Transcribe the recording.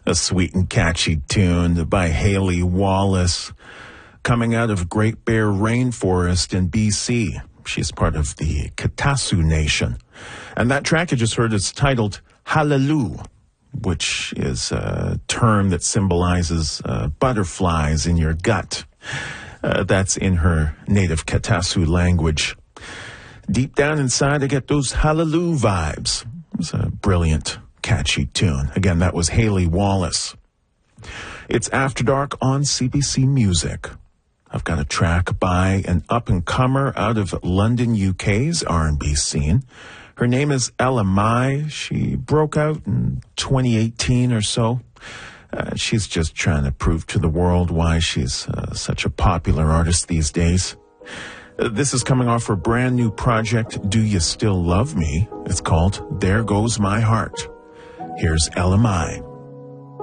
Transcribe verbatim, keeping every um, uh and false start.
A sweet and catchy tune by Haley Wallace, coming out of Great Bear Rainforest in B C. She's part of the Katasu Nation. And that track you just heard is titled Hallelujah, which is a term that symbolizes uh, butterflies in your gut. Uh, that's in her native Katasu language. Deep down inside, I get those Hallelujah vibes. It's a brilliant, catchy tune. Again, that was Haley Wallace. It's After Dark on C B C Music. I've got a track by an up-and-comer out of London, U K's R and B scene. Her name is Ella Mai. She broke out in twenty eighteen or so. Uh, she's just trying to prove to the world why she's uh, such a popular artist these days. Uh, this is coming off her brand new project, Do You Still Love Me? It's called There Goes My Heart. Here's Ella Mai.